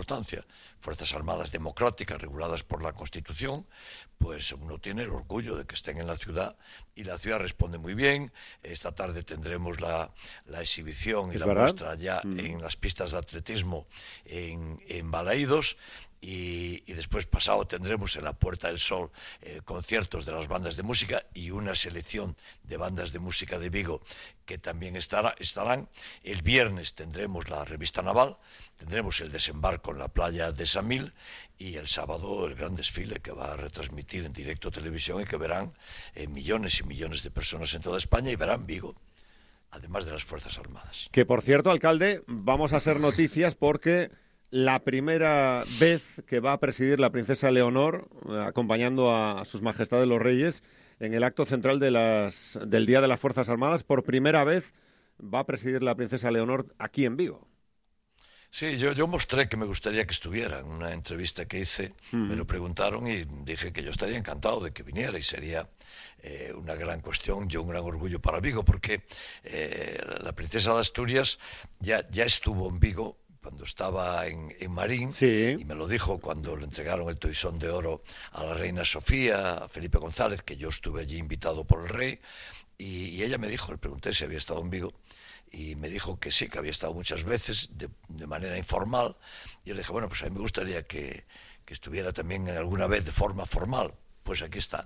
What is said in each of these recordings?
importancia. Fuerzas Armadas democráticas, reguladas por la Constitución, pues uno tiene el orgullo de que estén en la ciudad, y la ciudad responde muy bien. Esta tarde tendremos la exhibición y la muestra ya en las pistas de atletismo en Balaídos. Y después pasado tendremos en la Puerta del Sol conciertos de las bandas de música y una selección de bandas de música de Vigo que también estarán. El viernes tendremos la revista naval, tendremos el desembarco en la playa de Samil, y el sábado el gran desfile que va a retransmitir en directo televisión y que verán millones y millones de personas en toda España, y verán Vigo, además de las Fuerzas Armadas. Que por cierto, alcalde, vamos a hacer noticias porque la primera vez que va a presidir la princesa Leonor, acompañando a sus majestades los reyes, en el acto central del Día de las Fuerzas Armadas, por primera vez va a presidir la princesa Leonor aquí en Vigo. Sí, yo mostré que me gustaría que estuviera. En una entrevista que hice, me lo preguntaron y dije que yo estaría encantado de que viniera, y sería una gran cuestión y un gran orgullo para Vigo, porque la princesa de Asturias ya estuvo en Vigo cuando estaba en Marín, sí, y me lo dijo cuando le entregaron el Toisón de Oro a la reina Sofía, a Felipe González, que yo estuve allí invitado por el rey, y ella me dijo, le pregunté si había estado en Vigo, y me dijo que sí, que había estado muchas veces de manera informal, y yo le dije, bueno, pues a mí me gustaría que estuviera también alguna vez de forma formal. Pues aquí está.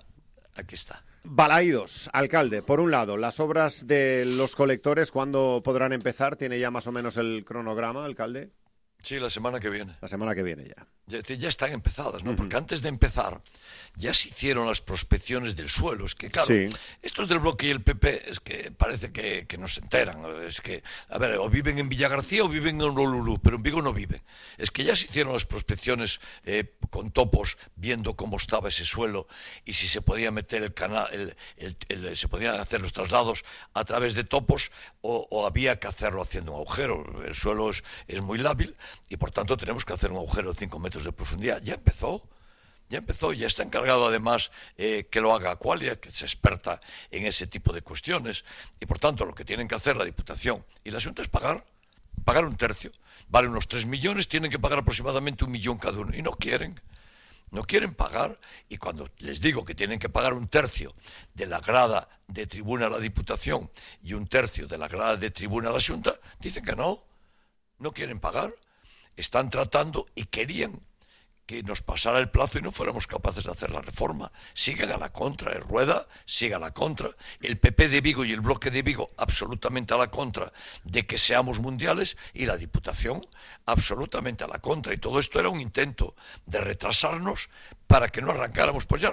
Balaídos, alcalde, por un lado, las obras de los colectores, ¿cuándo podrán empezar? ¿Tiene ya más o menos el cronograma, alcalde? Sí, la semana que viene. La semana que viene ya. Ya están empezadas, ¿no? Porque antes de empezar ya se hicieron las prospecciones del suelo. Es que, claro, estos del Bloque y el PP es que parece que no se enteran. Es que, a ver, o viven en Villagarcía o viven en Olulú, pero en Vigo no viven. Es que ya se hicieron las prospecciones con topos, viendo cómo estaba ese suelo y si se podía meter el canal, se podían hacer los traslados a través de topos, o había que hacerlo haciendo un agujero. El suelo es muy lábil y por tanto tenemos que hacer un agujero de 5 metros de profundidad. Ya empezó, ya está encargado además que lo haga Aqualia, que es experta en ese tipo de cuestiones, y por tanto lo que tienen que hacer la Diputación y la Xunta es pagar un tercio. Vale unos 3 millones, tienen que pagar aproximadamente 1 millón cada uno, y no quieren pagar. Y cuando les digo que tienen que pagar un tercio de la grada de tribuna a la Diputación y un tercio de la grada de tribuna a la Xunta, dicen que no quieren pagar. Están tratando y querían que nos pasara el plazo y no fuéramos capaces de hacer la reforma. Siguen a la contra, el Rueda sigue a la contra, el PP de Vigo y el Bloque de Vigo absolutamente a la contra de que seamos mundiales, y la Diputación absolutamente a la contra. Y todo esto era un intento de retrasarnos para que no arrancáramos. Pues ya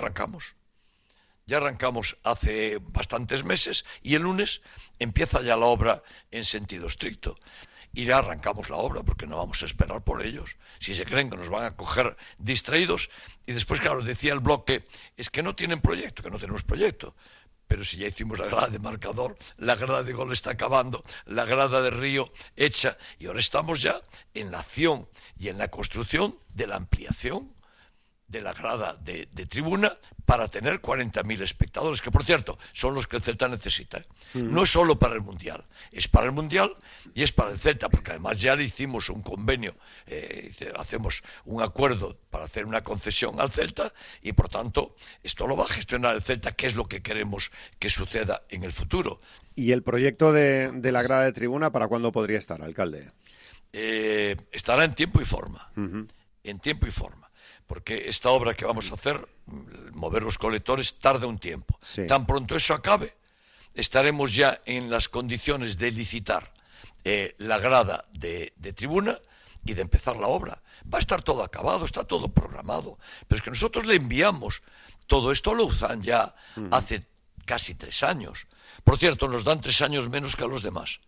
arrancamos hace bastantes meses, y el lunes empieza ya la obra en sentido estricto. Y ya arrancamos la obra, porque no vamos a esperar por ellos. Si se creen que nos van a coger distraídos, y después, claro, decía el Bloque, es que no tienen proyecto, que no tenemos proyecto. Pero si ya hicimos la grada de marcador, la grada de gol está acabando, la grada de Río hecha, y ahora estamos ya en la acción y en la construcción de la ampliación de la grada de tribuna para tener 40.000 espectadores, que por cierto son los que el Celta necesita. No es solo para el Mundial, es para el Mundial y es para el Celta, porque además ya le hicimos un convenio, hacemos un acuerdo para hacer una concesión al Celta, y por tanto esto lo va a gestionar el Celta, que es lo que queremos que suceda en el futuro. ¿Y el proyecto de la grada de tribuna para cuándo podría estar, alcalde? Estará en tiempo y forma. En tiempo y forma. Porque esta obra que vamos a hacer, mover los colectores, tarda un tiempo. Sí. Tan pronto eso acabe, estaremos ya en las condiciones de licitar la grada de tribuna y de empezar la obra. Va a estar todo acabado, está todo programado. Pero es que nosotros le enviamos todo esto a Louzán ya hace casi 3 años. Por cierto, nos dan 3 años menos que a los demás.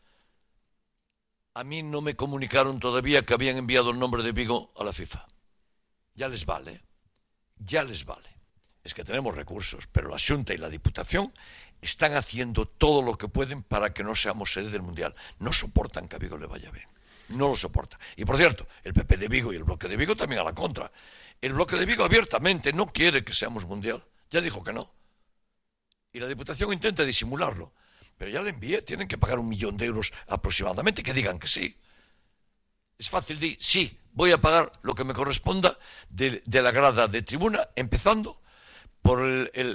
A mí no me comunicaron todavía que habían enviado el nombre de Vigo a la FIFA. Ya les vale. Es que tenemos recursos, pero la Xunta y la Diputación están haciendo todo lo que pueden para que no seamos sede del Mundial. No soportan que a Vigo le vaya bien. No lo soportan. Y por cierto, el PP de Vigo y el Bloque de Vigo también a la contra. El Bloque de Vigo abiertamente no quiere que seamos Mundial. Ya dijo que no. Y la Diputación intenta disimularlo. Pero ya le envié, tienen que pagar 1 millón de euros aproximadamente, que digan que sí. Es fácil decir, sí, voy a pagar lo que me corresponda de la grada de tribuna, empezando por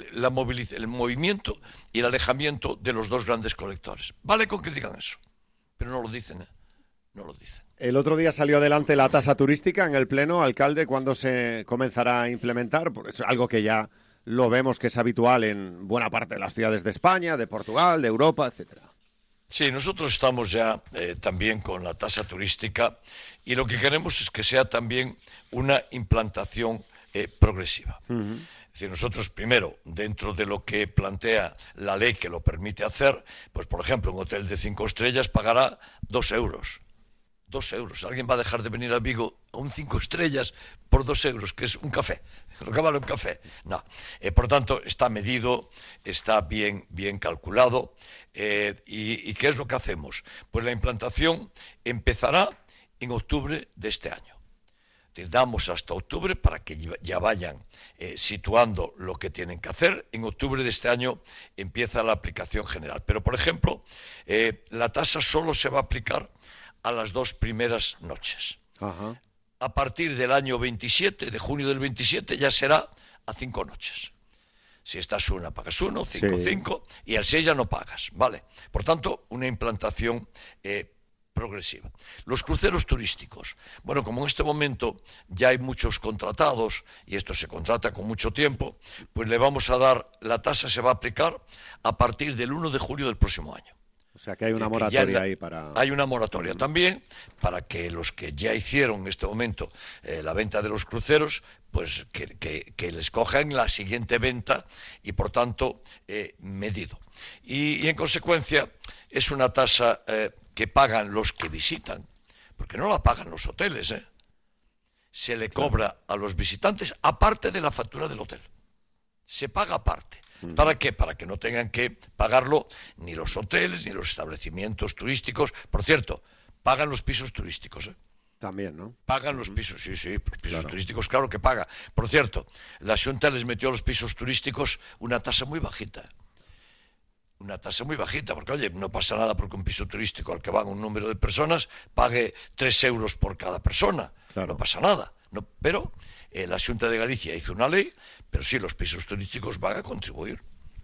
el movimiento y el alejamiento de los dos grandes colectores. Vale con que digan eso, pero no lo dicen, no lo dicen. El otro día salió adelante la tasa turística en el Pleno. Alcalde, ¿cuándo se comenzará a implementar? Porque es algo que ya lo vemos que es habitual en buena parte de las ciudades de España, de Portugal, de Europa, etcétera. Sí, nosotros estamos ya también con la tasa turística y lo que queremos es que sea también una implantación progresiva. Uh-huh. Es decir, nosotros primero, dentro de lo que plantea la ley que lo permite hacer, pues por ejemplo, un hotel de 5 estrellas pagará 2 euros. 2 euros. ¿Alguien va a dejar de venir a Vigo a un 5 estrellas por 2 euros, que es un café? Lo que vale un café. No. Por tanto, está medido, está bien calculado. ¿Y qué es lo que hacemos? Pues la implantación empezará en octubre de este año. Es decir, damos hasta octubre para que ya vayan situando lo que tienen que hacer. En octubre de este año empieza la aplicación general. Pero, por ejemplo, la tasa solo se va a aplicar a las 2 primeras noches. Ajá. A partir del año 27, de junio del 27, ya será a 5 noches. Si estás una, pagas 1, 5, y al 6 ya no pagas, ¿vale? Por tanto, una implantación progresiva. Los cruceros turísticos. Bueno, como en este momento ya hay muchos contratados, y esto se contrata con mucho tiempo, pues le vamos a dar, la tasa se va a aplicar a partir del 1 de julio del próximo año. O sea que hay una moratoria ahí para... Hay una moratoria también para que los que ya hicieron en este momento la venta de los cruceros, pues que les cojan la siguiente venta y por tanto medido. Y en consecuencia es una tasa que pagan los que visitan, porque no la pagan los hoteles, se le cobra a los visitantes aparte de la factura del hotel. Se paga aparte. ¿Para qué? Para que no tengan que pagarlo ni los hoteles ni los establecimientos turísticos. Por cierto, pagan los pisos turísticos. También, ¿no? Pagan los pisos, sí, los pisos turísticos, claro que paga. Por cierto, la Xunta les metió a los pisos turísticos una tasa muy bajita. Una tasa muy bajita, porque oye, no pasa nada porque un piso turístico al que van un número de personas pague 3 euros por cada persona. Claro. No pasa nada. No, pero la Xunta de Galicia hizo una ley, pero sí, los pisos turísticos van a contribuir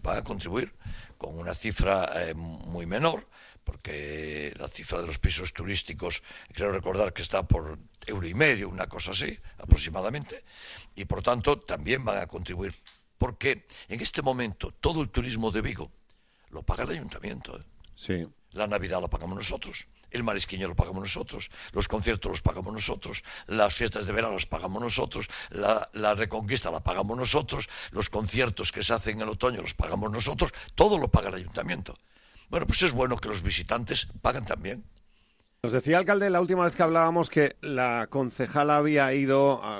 con una cifra muy menor, porque la cifra de los pisos turísticos, creo recordar que está por €1,50, una cosa así, aproximadamente, y por tanto también van a contribuir, porque en este momento todo el turismo de Vigo lo paga el ayuntamiento. Sí. La Navidad la pagamos nosotros, el Marisquiño lo pagamos nosotros, los conciertos los pagamos nosotros, las fiestas de verano las pagamos nosotros, la Reconquista la pagamos nosotros, los conciertos que se hacen en el otoño los pagamos nosotros, todo lo paga el ayuntamiento. Bueno, pues es bueno que los visitantes paguen también. Nos decía, alcalde, la última vez que hablábamos que la concejala había ido a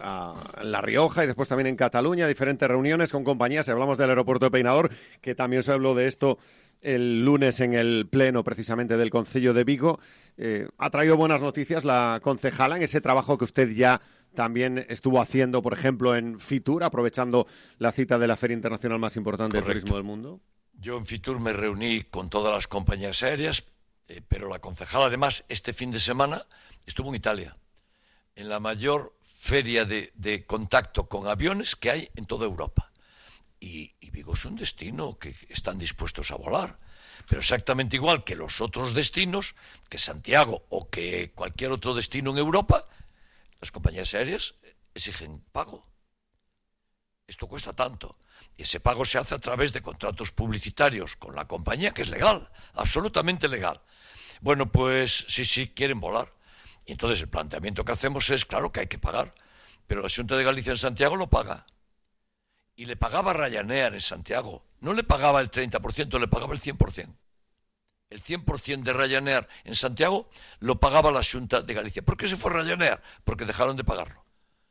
La Rioja y después también en Cataluña, a diferentes reuniones con compañías. Hablamos del aeropuerto de Peinador, que también se habló de esto el lunes en el pleno precisamente del Concello de Vigo. Ha traído buenas noticias la concejala en ese trabajo que usted ya también estuvo haciendo, por ejemplo, en Fitur, aprovechando la cita de la Feria Internacional más importante de turismo del mundo. Yo en Fitur me reuní con todas las compañías aéreas, pero la concejala además este fin de semana estuvo en Italia, en la mayor feria de contacto con aviones que hay en toda Europa. Y Vigo es un destino que están dispuestos a volar, pero exactamente igual que los otros destinos, que Santiago o que cualquier otro destino en Europa, las compañías aéreas exigen pago. Esto cuesta tanto. Y ese pago se hace a través de contratos publicitarios con la compañía, que es legal, absolutamente legal. Bueno, pues sí, quieren volar. Y entonces el planteamiento que hacemos es, claro que hay que pagar, pero la Xunta de Galicia en Santiago lo paga. Y le pagaba Ryanair en Santiago. No le pagaba el 30%, le pagaba el 100%. El 100% de Ryanair en Santiago lo pagaba la Xunta de Galicia. ¿Por qué se fue Ryanair? Porque dejaron de pagarlo.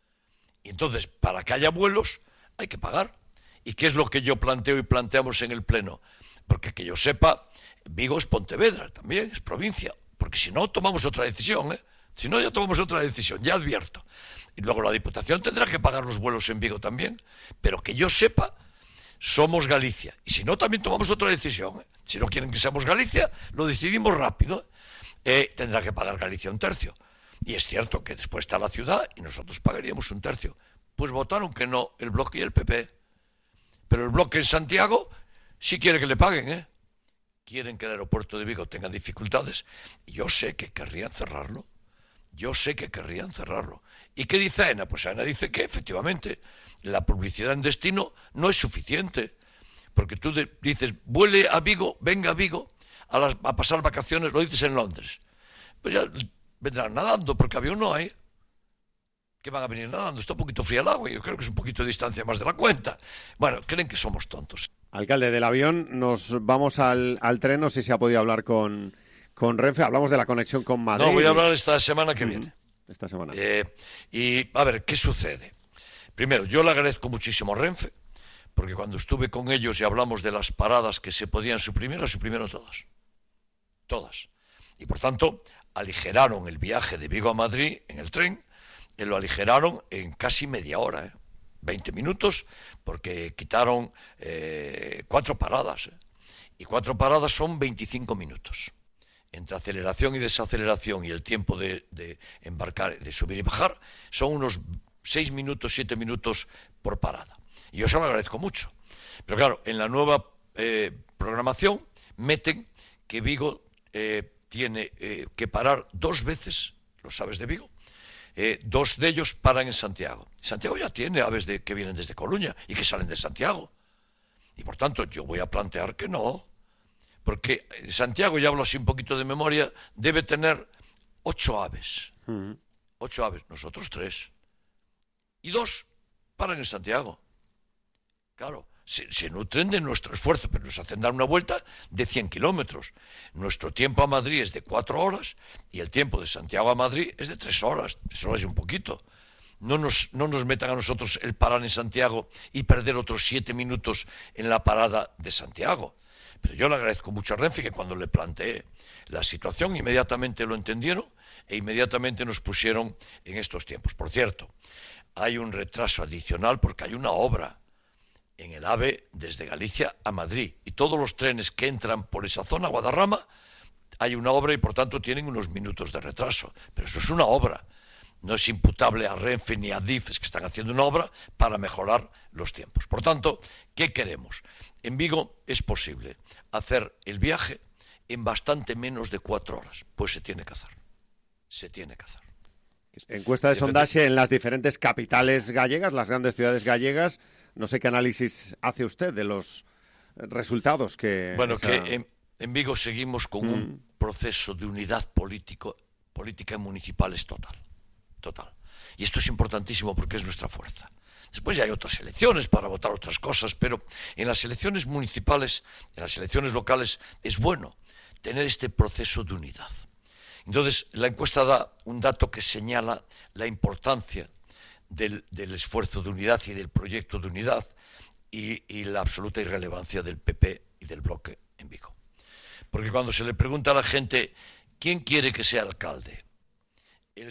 Y entonces, para que haya vuelos, hay que pagar. ¿Y qué es lo que yo planteo y planteamos en el Pleno? Porque que yo sepa, Vigo es Pontevedra también, es provincia. Porque si no, tomamos otra decisión, Si no, ya tomamos otra decisión, ya advierto. Y luego la Diputación tendrá que pagar los vuelos en Vigo también. Pero que yo sepa, somos Galicia. Y si no, también tomamos otra decisión. Si no quieren que seamos Galicia, lo decidimos rápido. Tendrá que pagar Galicia 1/3. Y es cierto que después está la ciudad y nosotros pagaríamos un tercio. Pues votaron que no el Bloque y el PP. Pero el Bloque en Santiago sí quiere que le paguen, ¿eh? Quieren que el aeropuerto de Vigo tenga dificultades. Y yo sé que querrían cerrarlo. ¿Y qué dice AENA? Pues AENA dice que efectivamente la publicidad en destino no es suficiente. Porque tú dices, vuele a Vigo, venga a Vigo a pasar vacaciones, lo dices en Londres. Pues ya vendrán nadando, porque avión no hay. Que van a venir nadando, está un poquito fría el agua y yo creo que es un poquito de distancia más de la cuenta. Bueno, creen que somos tontos. Alcalde, del avión nos vamos al tren, no sé si ha podido hablar con Renfe, hablamos de la conexión con Madrid. No, voy a hablar esta semana que viene. Esta semana. Y a ver, ¿qué sucede? Primero, yo le agradezco muchísimo a Renfe, porque cuando estuve con ellos y hablamos de las paradas que se podían suprimir, las suprimieron todas. Todas. Y por tanto, aligeraron el viaje de Vigo a Madrid en el tren, y lo aligeraron en casi media hora, 20 minutos, porque quitaron 4 paradas. Y 4 paradas son 25 minutos. Entre aceleración y desaceleración y el tiempo de embarcar, de subir y bajar, son unos 6 minutos, 7 minutos por parada. Y yo se lo agradezco mucho. Pero claro, en la nueva programación meten que Vigo tiene que parar 2 veces, lo sabes de Vigo, 2 de ellos paran en Santiago. Santiago ya tiene aves que vienen desde Coruña y que salen de Santiago. Y por tanto yo voy a plantear que no, porque Santiago, ya hablo así un poquito de memoria, debe tener 8 aves. 8 aves, nosotros 3. Y 2 paran en Santiago. Claro, se nutren de nuestro esfuerzo, pero nos hacen dar una vuelta de 100 kilómetros. Nuestro tiempo a Madrid es de 4 horas y el tiempo de Santiago a Madrid es de 3 horas, 3 horas y un poquito. No nos metan a nosotros el parar en Santiago y perder otros 7 minutos en la parada de Santiago. Pero yo le agradezco mucho a Renfe que cuando le planteé la situación inmediatamente lo entendieron e inmediatamente nos pusieron en estos tiempos. Por cierto, hay un retraso adicional porque hay una obra en el AVE desde Galicia a Madrid y todos los trenes que entran por esa zona, Guadarrama, hay una obra y por tanto tienen unos minutos de retraso. Pero eso es una obra. No es imputable a Renfe ni a DIF, es que están haciendo una obra para mejorar los tiempos. Por tanto, ¿qué queremos? En Vigo es posible hacer el viaje en bastante menos de 4 horas. Pues se tiene que hacer. Se tiene que hacer. Encuesta de sondaje en las diferentes capitales gallegas, las grandes ciudades gallegas. No sé qué análisis hace usted de los resultados que... Bueno, que en Vigo seguimos con un proceso de unidad política y municipal es total. Y esto es importantísimo porque es nuestra fuerza. Después ya hay otras elecciones para votar otras cosas, pero en las elecciones municipales, en las elecciones locales, es bueno tener este proceso de unidad. Entonces, la encuesta da un dato que señala la importancia del esfuerzo de unidad y del proyecto de unidad y la absoluta irrelevancia del PP y del Bloque en Vigo. Porque cuando se le pregunta a la gente ¿quién quiere que sea alcalde? El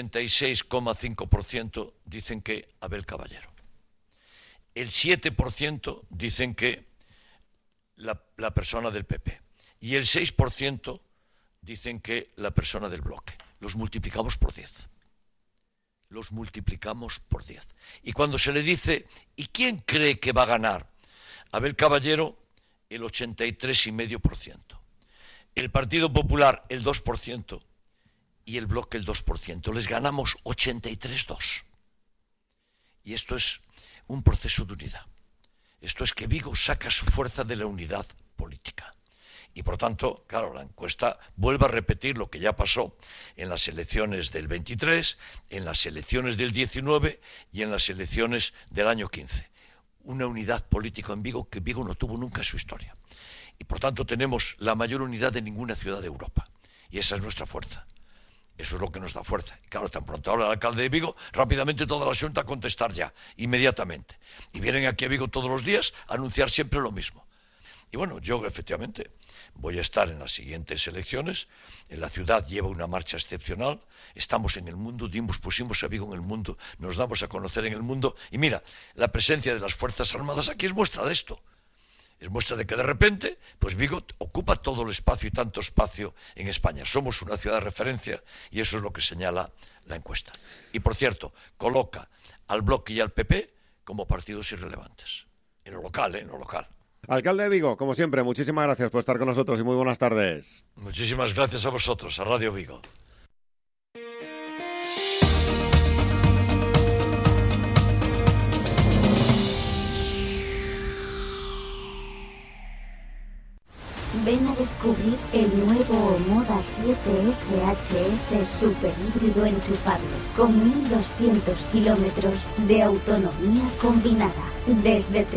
66,5% dicen que Abel Caballero. El 7% dicen que la persona del PP. Y el 6% dicen que la persona del Bloque. Los multiplicamos por 10. Los multiplicamos por 10. Y cuando se le dice, ¿y quién cree que va a ganar? Abel Caballero, el 83,5%. El Partido Popular, el 2%. Y el Bloque, el 2%. Les ganamos 83-2. Y esto es un proceso de unidad. Esto es que Vigo saca su fuerza de la unidad política. Y por tanto, claro, la encuesta vuelve a repetir lo que ya pasó en las elecciones del 23, en las elecciones del 19 y en las elecciones del año 15. Una unidad política en Vigo que Vigo no tuvo nunca en su historia. Y por tanto tenemos la mayor unidad de ninguna ciudad de Europa. Y esa es nuestra fuerza. Eso es lo que nos da fuerza. Y claro, tan pronto habla el alcalde de Vigo, rápidamente toda la Xunta a contestar ya, inmediatamente. Y vienen aquí a Vigo todos los días a anunciar siempre lo mismo. Y bueno, yo efectivamente voy a estar en las siguientes elecciones. En la ciudad lleva una marcha excepcional. Estamos en el mundo, pusimos a Vigo en el mundo, nos damos a conocer en el mundo. Y mira, la presencia de las Fuerzas Armadas aquí es muestra de esto. Es muestra de que de repente, pues Vigo ocupa todo el espacio y tanto espacio en España. Somos una ciudad de referencia y eso es lo que señala la encuesta. Y por cierto, coloca al Bloque y al PP como partidos irrelevantes. En lo local, en lo local. Alcalde de Vigo, como siempre, muchísimas gracias por estar con nosotros y muy buenas tardes. Muchísimas gracias a vosotros, a Radio Vigo. Ven a descubrir el nuevo Omoda 7 SHS super híbrido enchufable con 1200 kilómetros de autonomía combinada desde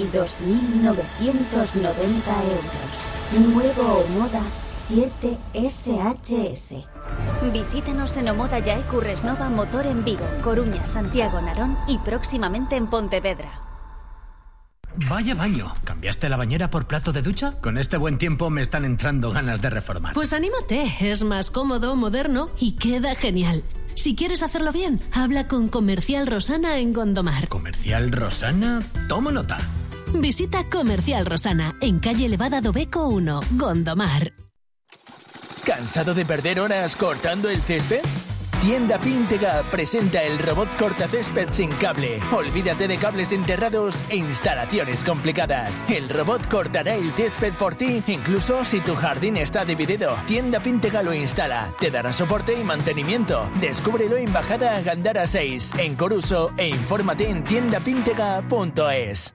32.990 euros. Nuevo Omoda 7 SHS. Visítanos en Omoda Yae Curresnova Motor en Vigo, Coruña, Santiago, Narón y próximamente en Pontevedra. Vaya baño. ¿Cambiaste la bañera por plato de ducha? Con este buen tiempo me están entrando ganas de reformar. Pues anímate, es más cómodo, moderno y queda genial. Si quieres hacerlo bien, habla con Comercial Rosana en Gondomar. ¿Comercial Rosana? Tomo nota. Visita Comercial Rosana en calle Elevada do Beco 1, Gondomar. ¿Cansado de perder horas cortando el césped? Tienda Píntega presenta el robot cortacésped sin cable. Olvídate de cables enterrados e instalaciones complicadas. El robot cortará el césped por ti, incluso si tu jardín está dividido. Tienda Píntega lo instala, te dará soporte y mantenimiento. Descúbrelo en Bajada Gandara 6, en Coruso, e infórmate en tiendapíntega.es.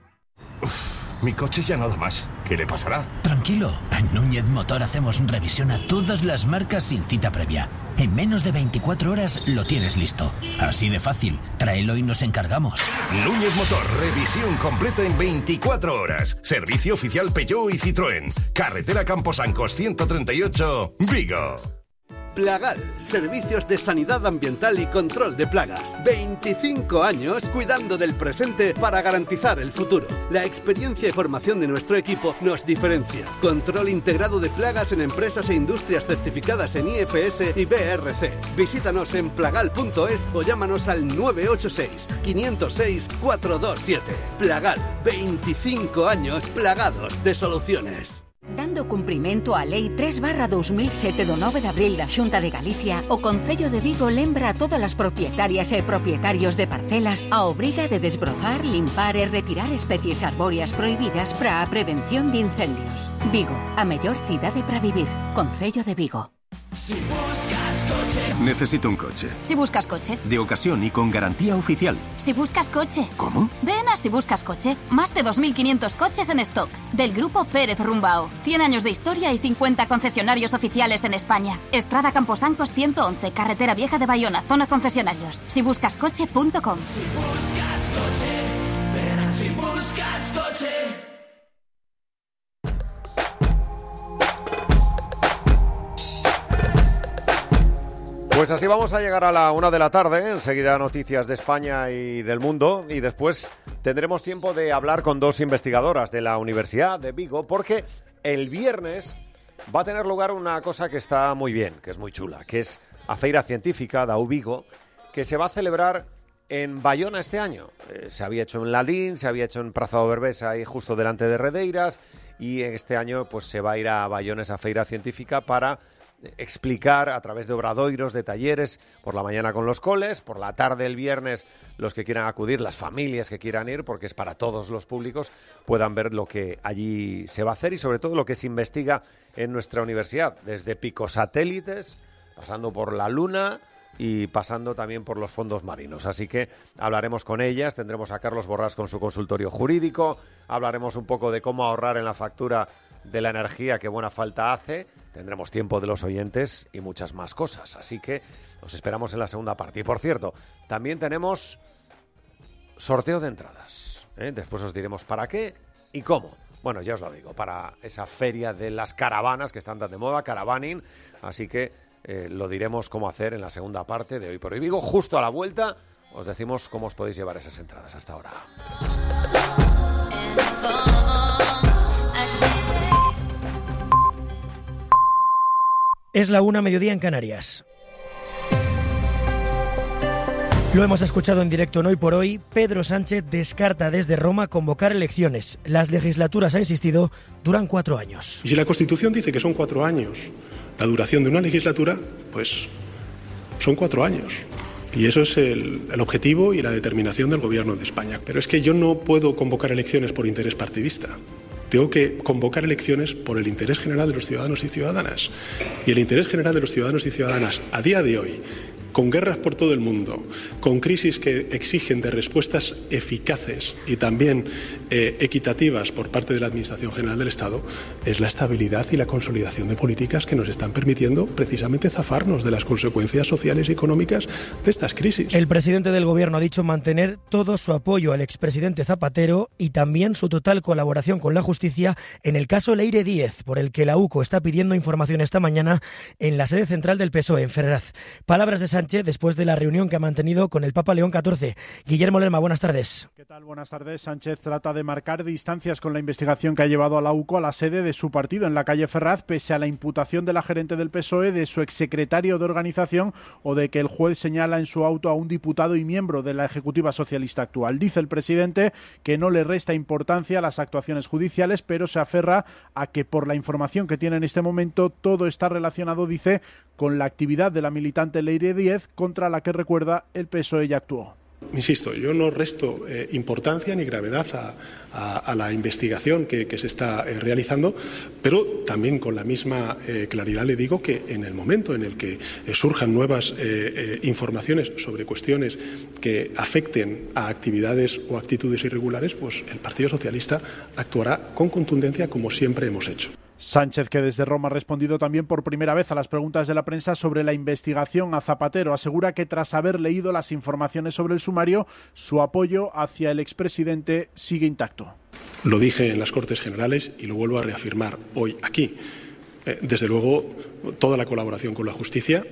Mi coche ya no da más. ¿Qué le pasará? Tranquilo, en Núñez Motor hacemos revisión a todas las marcas sin cita previa. En menos de 24 horas lo tienes listo. Así de fácil, tráelo y nos encargamos. Núñez Motor, revisión completa en 24 horas. Servicio oficial Peugeot y Citroën. Carretera Camposancos 138, Vigo. Plagal, servicios de sanidad ambiental y control de plagas. 25 años cuidando del presente para garantizar el futuro. La experiencia y formación de nuestro equipo nos diferencia. Control integrado de plagas en empresas e industrias certificadas en IFS y BRC. Visítanos en plagal.es o llámanos al 986 506 427. Plagal, 25 años plagados de soluciones. Dando cumprimento á Lei 3/2007 do 9 de abril da Xunta de Galicia, o Concello de Vigo lembra a todas as propietarias e propietarios de parcelas a obriga de desbrozar, limpar e retirar especies arbóreas prohibidas para a prevención de incendios. Vigo, a mellor cidade para vivir. Concello de Vigo. Si buscas coche. Necesito un coche. Si buscas coche. De ocasión y con garantía oficial. Si buscas coche. ¿Cómo? Ven a Si buscas coche. Más de 2.500 coches en stock. Del grupo Pérez Rumbao. 100 años de historia y 50 concesionarios oficiales en España. Estrada Camposancos 111, Carretera Vieja de Bayona, zona concesionarios. Sibuscascoche.com. Si buscas coche. Ven a Si buscas coche. Pues así vamos a llegar a la 1 de la tarde, enseguida noticias de España y del mundo, y después tendremos tiempo de hablar con dos investigadoras de la Universidad de Vigo, porque el viernes va a tener lugar una cosa que está muy bien, que es muy chula, que es a Feira Científica da Vigo, que se va a celebrar en Bayona este año. Se había hecho en Lalín, se había hecho en Praza do Berbés, ahí justo delante de Redeiras, y este año pues se va a ir a Bayona esa Feira Científica para explicar a través de obradoiros, de talleres, por la mañana con los coles, por la tarde el viernes los que quieran acudir, las familias que quieran ir, porque es para todos los públicos, puedan ver lo que allí se va a hacer y sobre todo lo que se investiga en nuestra universidad, desde picosatélites, pasando por la Luna y pasando también por los fondos marinos. Así que hablaremos con ellas, tendremos a Carlos Borrás con su consultorio jurídico, hablaremos un poco de cómo ahorrar en la factura de la energía que buena falta hace, tendremos tiempo de los oyentes y muchas más cosas, así que os esperamos en la segunda parte. Y por cierto, también tenemos sorteo de entradas, después os diremos para qué y cómo. Bueno, ya os lo digo, para esa feria de las caravanas que están tan de moda, caravaning, así que lo diremos cómo hacer en la segunda parte de Hoy por Hoy Vigo. Justo a la vuelta os decimos cómo os podéis llevar esas entradas. Hasta ahora. Es la 1:00 en Canarias. Lo hemos escuchado en directo en Hoy por Hoy. Pedro Sánchez descarta desde Roma convocar elecciones. Las legislaturas, ha insistido, duran 4 años. Y si la Constitución dice que son 4 años la duración de una legislatura, pues son 4 años. Y eso es el objetivo y la determinación del Gobierno de España. Pero es que yo no puedo convocar elecciones por interés partidista. Tengo que convocar elecciones por el interés general de los ciudadanos y ciudadanas. Y el interés general de los ciudadanos y ciudadanas a día de hoy, con guerras por todo el mundo, con crisis que exigen de respuestas eficaces y también equitativas por parte de la Administración General del Estado, es la estabilidad y la consolidación de políticas que nos están permitiendo precisamente zafarnos de las consecuencias sociales y económicas de estas crisis. El presidente del Gobierno ha dicho mantener todo su apoyo al expresidente Zapatero y también su total colaboración con la justicia en el caso Leire Díez, por el que la UCO está pidiendo información esta mañana en la sede central del PSOE, en Ferraz. Palabras de Sánchez después de la reunión que ha mantenido con el Papa León XIV. Guillermo Lerma, buenas tardes. ¿Qué tal? Buenas tardes. Sánchez trata de marcar distancias con la investigación que ha llevado a la UCO a la sede de su partido en la calle Ferraz, pese a la imputación de la gerente del PSOE, de su exsecretario de organización o de que el juez señala en su auto a un diputado y miembro de la Ejecutiva Socialista actual. Dice el presidente que no le resta importancia a las actuaciones judiciales, pero se aferra a que por la información que tiene en este momento todo está relacionado, dice, con la actividad de la militante Leire Díez, contra la que, recuerda, el PSOE ya actuó. Insisto, yo no resto importancia ni gravedad a la investigación que se está realizando, pero también con la misma claridad le digo que en el momento en el que surjan nuevas informaciones sobre cuestiones que afecten a actividades o actitudes irregulares, pues el Partido Socialista actuará con contundencia como siempre hemos hecho. Sánchez, que desde Roma ha respondido también por primera vez a las preguntas de la prensa sobre la investigación a Zapatero, asegura que tras haber leído las informaciones sobre el sumario, su apoyo hacia el expresidente sigue intacto. Lo dije en las Cortes Generales y lo vuelvo a reafirmar hoy aquí. Desde luego, toda la colaboración con la justicia,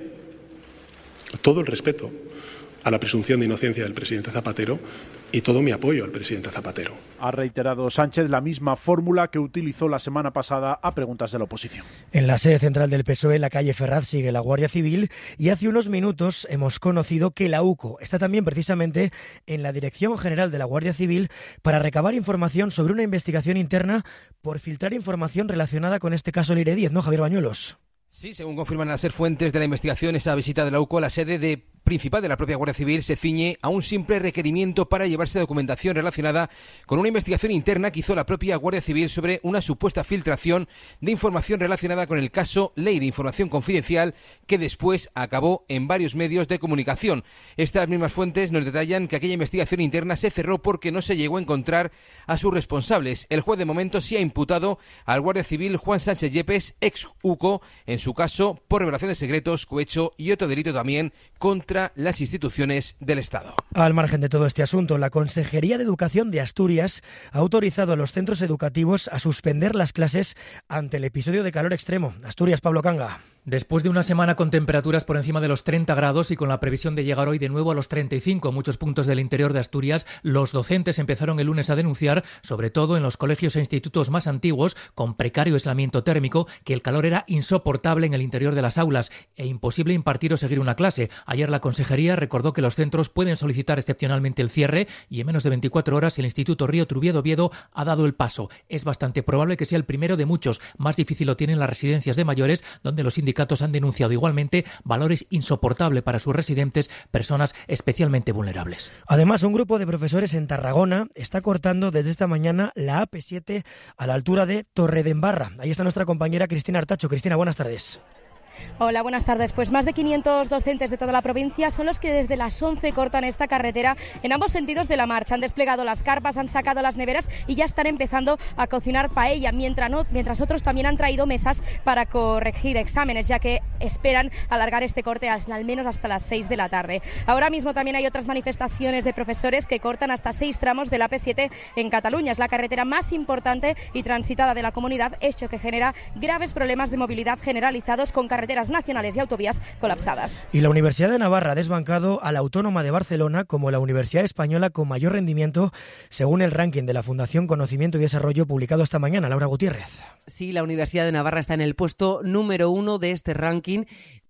todo el respeto a la presunción de inocencia del presidente Zapatero y todo mi apoyo al presidente Zapatero. Ha reiterado Sánchez la misma fórmula que utilizó la semana pasada a preguntas de la oposición. En la sede central del PSOE, la calle Ferraz, sigue la Guardia Civil y hace unos minutos hemos conocido que la UCO está también precisamente en la Dirección General de la Guardia Civil para recabar información sobre una investigación interna por filtrar información relacionada con este caso Leire Díez, ¿no, Javier Bañuelos? Sí, según confirman a ser fuentes de la investigación, esa visita de la UCO a la sede principal de la propia Guardia Civil se ciñe a un simple requerimiento para llevarse documentación relacionada con una investigación interna que hizo la propia Guardia Civil sobre una supuesta filtración de información relacionada con el caso Leire, información confidencial que después acabó en varios medios de comunicación. Estas mismas fuentes nos detallan que aquella investigación interna se cerró porque no se llegó a encontrar a sus responsables. El juez de momento sí ha imputado al Guardia Civil Juan Sánchez Yepes, ex UCO, en su caso por revelación de secretos, cohecho y otro delito también contra las instituciones del Estado. Al margen de todo este asunto, la Consejería de Educación de Asturias ha autorizado a los centros educativos a suspender las clases ante el episodio de calor extremo. Asturias, Pablo Canga. Después de una semana con temperaturas por encima de los 30 grados y con la previsión de llegar hoy de nuevo a los 35 en muchos puntos del interior de Asturias, los docentes empezaron el lunes a denunciar, sobre todo en los colegios e institutos más antiguos, con precario aislamiento térmico, que el calor era insoportable en el interior de las aulas e imposible impartir o seguir una clase. Ayer la Consejería recordó que los centros pueden solicitar excepcionalmente el cierre y en menos de 24 horas el Instituto Río Trubiedo Oviedo ha dado el paso. Es bastante probable que sea el primero de muchos. Más difícil lo tienen las residencias de mayores, donde los sindicatos han denunciado igualmente valores insoportables para sus residentes, personas especialmente vulnerables. Además, un grupo de profesores en Tarragona está cortando desde esta mañana la AP7 a la altura de Torredembarra. Ahí está nuestra compañera Cristina Artacho. Cristina, buenas tardes. Hola, buenas tardes. Pues más de 500 docentes de toda la provincia son los que desde las 11 cortan esta carretera en ambos sentidos de la marcha. Han desplegado las carpas, han sacado las neveras y ya están empezando a cocinar paella, mientras otros también han traído mesas para corregir exámenes, ya que esperan alargar este corte al menos hasta las 6 de la tarde. Ahora mismo también hay otras manifestaciones de profesores que cortan hasta 6 tramos del AP7 en Cataluña. Es la carretera más importante y transitada de la comunidad, hecho que genera graves problemas de movilidad generalizados con carreteras nacionales y autovías colapsadas. Y la Universidad de Navarra ha desbancado a la Autónoma de Barcelona como la universidad española con mayor rendimiento según el ranking de la Fundación Conocimiento y Desarrollo publicado esta mañana. Laura Gutiérrez. Sí, la Universidad de Navarra está en el puesto número 1 de este ranking,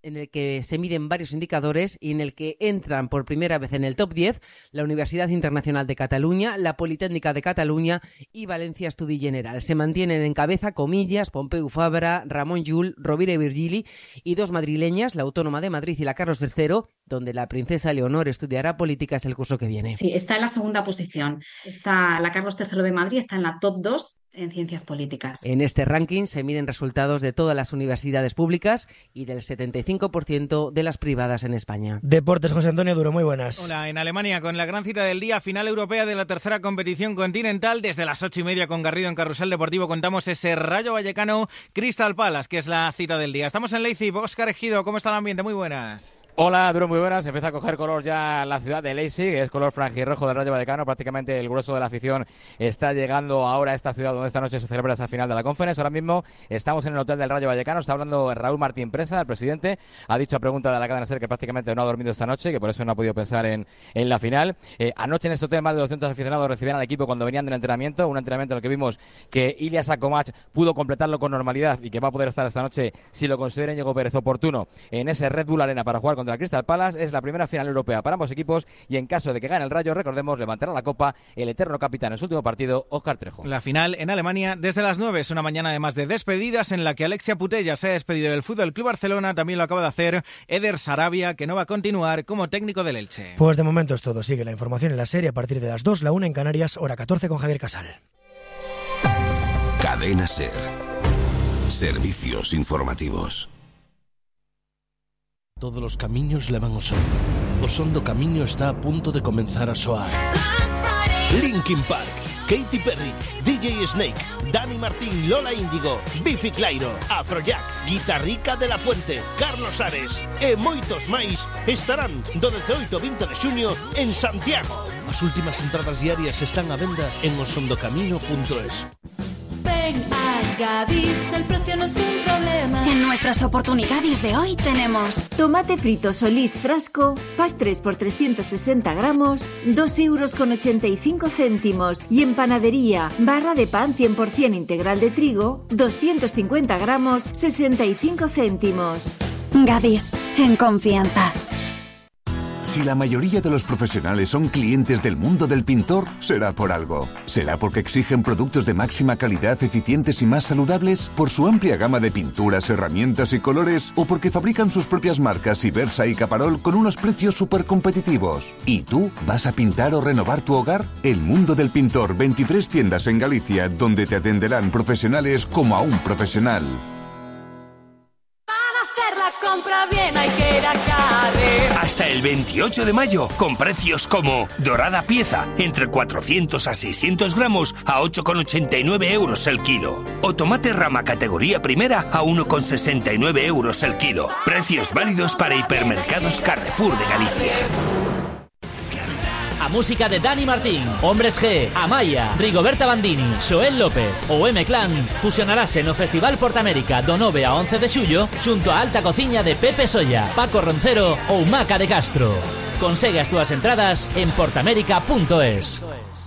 en el que se miden varios indicadores y en el que entran por primera vez en el top 10 la Universidad Internacional de Cataluña, la Politécnica de Cataluña y Valencia Estudi General. Se mantienen en cabeza Comillas, Pompeu Fabra, Ramon Llull, Rovira i Virgili y dos madrileñas, la Autónoma de Madrid y la Carlos III, donde la princesa Leonor estudiará políticas el curso que viene. Sí, está en la segunda posición. Está la Carlos III de Madrid, está en la top 2 en ciencias políticas. En este ranking se miden resultados de todas las universidades públicas y del 75% de las privadas en España. Deportes, José Antonio Duro, muy buenas. Hola, en Alemania con la gran cita del día, final europea de la tercera competición continental. Desde las 8:30 con Garrido en Carrusel Deportivo contamos ese Rayo Vallecano Crystal Palace, que es la cita del día. Estamos en Leipzig. Óscar Ejido, ¿cómo está el ambiente? Muy buenas. Hola, Duro, muy buenas. Empieza a coger color ya la ciudad de Leipzig, es color franjirrojo del Rayo Vallecano. Prácticamente el grueso de la afición está llegando ahora a esta ciudad donde esta noche se celebra esa final de la Conference. Ahora mismo estamos en el hotel del Rayo Vallecano. Está hablando Raúl Martín Presa, el presidente. Ha dicho a pregunta de la cadena SER que prácticamente no ha dormido esta noche, que por eso no ha podido pensar en la final. Anoche en este hotel más de 200 aficionados recibían al equipo cuando venían del entrenamiento. Un entrenamiento en el que vimos que Ilya Sakomac pudo completarlo con normalidad y que va a poder estar esta noche, si lo considera Íñigo Pérez oportuno, en ese Red Bull Arena para jugar contra el Crystal Palace. Es la primera final europea para ambos equipos y en caso de que gane el Rayo, recordemos, levantará la copa el eterno capitán en su último partido, Óscar Trejo. La final en Alemania desde las 9 es una mañana además de despedidas en la que Alexia Putellas se ha despedido del Fútbol Club Barcelona. También lo acaba de hacer Eder Sarabia, que no va a continuar como técnico del Elche. Pues de momento es todo. Sigue la información en la serie a partir de las 2, la 1 en Canarias, hora 14 con Javier Casal. Cadena SER. Servicios informativos. Todos los camiños levan ao sol. O son do camiño está a punto de comenzar a soar. Linkin Park, Katy Perry, DJ Snake, Dani Martín, Lola Índigo, Biffy Clyro, Afrojack, Guitarrica de la Fuente, Carlos Ares e moitos máis estarán do 18 ao 20 de xuño en Santiago. As últimas entradas diarias están á venda en osondocamino.es. Ven a Gadis, el precio no es un problema. En nuestras oportunidades de hoy tenemos tomate frito Solís frasco, pack 3 por 360 gramos, 2,85 €. Y en panadería, barra de pan 100% integral de trigo, 250 gramos, 65 céntimos. Gadis, en confianza. Si la mayoría de los profesionales son clientes del mundo del pintor, será por algo. ¿Será porque exigen productos de máxima calidad, eficientes y más saludables? ¿Por su amplia gama de pinturas, herramientas y colores? ¿O porque fabrican sus propias marcas Ibersa y Caparol con unos precios súper competitivos? ¿Y tú vas a pintar o renovar tu hogar? El mundo del pintor, 23 tiendas en Galicia, donde te atenderán profesionales como a un profesional. Compra bien, hay que ir a Cádiz. Hasta el 28 de mayo, con precios como dorada pieza, entre 400 a 600 gramos, a 8,89 € el kilo. O tomate rama categoría primera, a 1,69 € el kilo. Precios válidos para hipermercados Carrefour de Galicia. A música de Dani Martín, Hombres G, Amaya, Rigoberta Bandini, Xoel López ou M-Clan fusionarase no Festival Portamérica do 9 a 11 de xullo xunto a alta cociña de Pepe Solla, Paco Roncero ou Maca de Castro. Consegue as túas entradas en portamérica.es.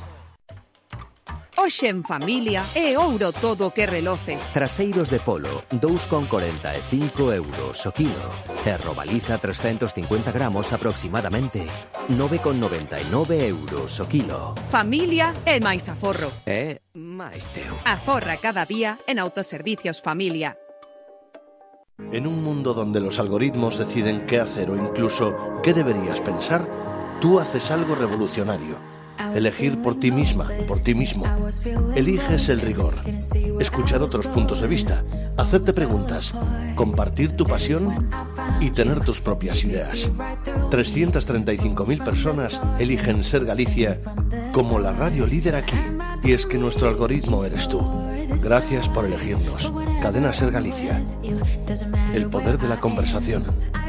Hoxe en familia é ouro todo que reloce. Traseiros de polo, 2,45 € o kilo. E robaliza 350 gramos aproximadamente, 9,99 € o kilo. Familia é máis aforro. É máis teu. Aforra cada día en Autoservicios Familia. En un mundo donde los algoritmos deciden qué hacer o incluso qué deberías pensar, tú haces algo revolucionario. Elegir por ti misma, por ti mismo. Eliges el rigor, escuchar otros puntos de vista, hacerte preguntas, compartir tu pasión y tener tus propias ideas. 335.000 personas eligen Ser Galicia como la radio líder aquí. Y es que nuestro algoritmo eres tú. Gracias por elegirnos. Cadena Ser Galicia. El poder de la conversación.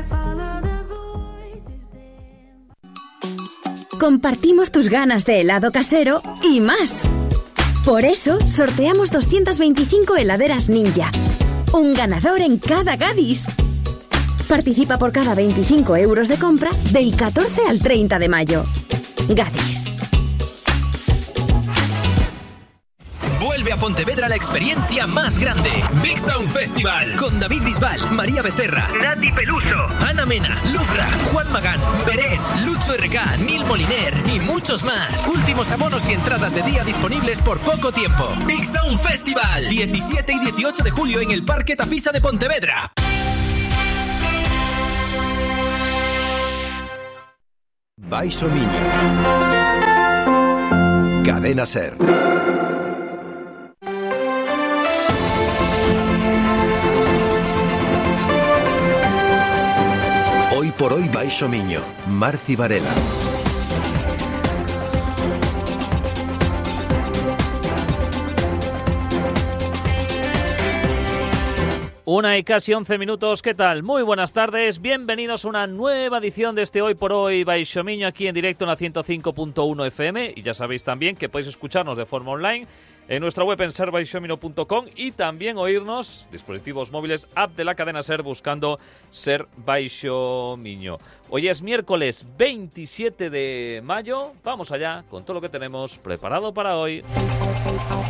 Compartimos tus ganas de helado casero y más. Por eso, sorteamos 225 heladeras Ninja. Un ganador en cada Gadis. Participa por cada 25 € de compra del 14 al 30 de mayo. Gadis. Vuelve vuelve a Pontevedra la experiencia más grande. Big Sound Festival. Con David Bisbal, María Becerra, Nati Peluso, Ana Mena, Lucra, Juan Magán, Beret, Lucho RK, Neil Moliner y muchos más. Últimos abonos y entradas de día disponibles por poco tiempo. Big Sound Festival. 17 y 18 de julio en el Parque Tafisa de Pontevedra. Baixo Miño. Cadena Ser. Hoy por hoy Baixo Miño. Marci Varela. Una y casi 11 minutos, ¿qué tal? Muy buenas tardes, bienvenidos a una nueva edición de este Hoy por Hoy Baixo Miño, aquí en directo en la 105.1 FM, y ya sabéis también que podéis escucharnos de forma online en nuestra web en serbaixomino.com y también oírnos, dispositivos móviles, app de la cadena Ser, buscando Ser Baixo Miño. Hoy es miércoles 27 de mayo, vamos allá con todo lo que tenemos preparado para hoy.